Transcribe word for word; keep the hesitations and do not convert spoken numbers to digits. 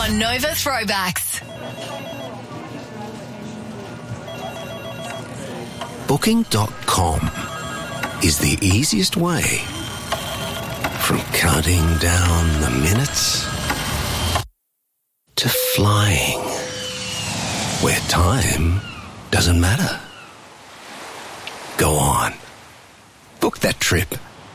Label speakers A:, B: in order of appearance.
A: on Nova Throwbacks.
B: Booking dot com is the easiest way from counting down the minutes to flying where time doesn't matter. Go on. Book that trip.